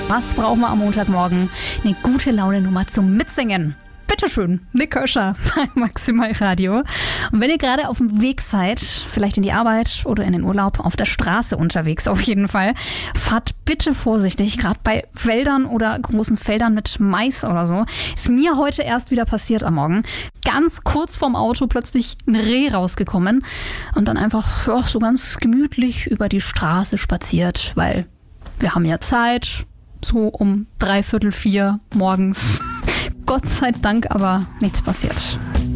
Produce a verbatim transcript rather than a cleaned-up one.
Was brauchen wir am Montagmorgen? Eine gute Laune-Nummer zum Mitsingen. Bitteschön, Nick Köscher bei Maximal Radio. Und wenn ihr gerade auf dem Weg seid, vielleicht in die Arbeit oder in den Urlaub, auf der Straße unterwegs auf jeden Fall, fahrt bitte vorsichtig, gerade bei Wäldern oder großen Feldern mit Mais oder so. Ist mir heute erst wieder passiert am Morgen. Ganz kurz vorm Auto plötzlich ein Reh rausgekommen und dann einfach ja, so ganz gemütlich über die Straße spaziert, weil wir haben ja Zeit, so um dreiviertel vier morgens. Gott sei Dank aber nichts passiert.